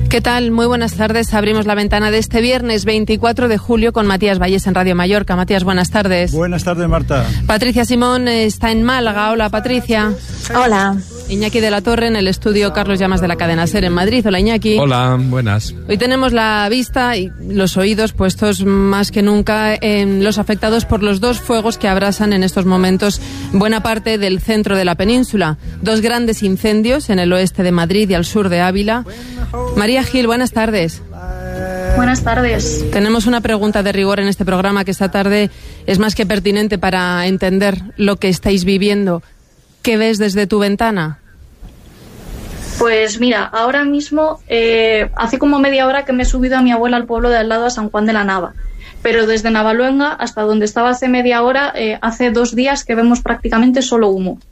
¿Qué tal? Muy buenas tardes. Abrimos la ventana de este viernes 24 de julio con Matías Valles en Radio Mallorca. Matías, buenas tardes. Buenas tardes, Marta. Patricia Simón está en Málaga. Hola, Patricia. Hola. Iñaki de la Torre en el estudio Carlos Llamas de la cadena SER en Madrid. Hola, Iñaki. Hola, buenas. Hoy tenemos la vista y los oídos puestos más que nunca en los afectados por los dos fuegos que abrasan en estos momentos buena parte del centro de la península. Dos grandes incendios en el oeste de Madrid y al sur de Ávila. María Gil, buenas tardes. Buenas tardes. Tenemos una pregunta de rigor en este programa que esta tarde es más que pertinente para entender lo que estáis viviendo. ¿Qué ves desde tu ventana? Pues mira, ahora mismo hace como media hora que me he subido a mi abuela al pueblo de al lado, a San Juan de la Nava. Pero desde Navaluenga hasta donde estaba hace media hora, hace 2 días que vemos prácticamente solo humo.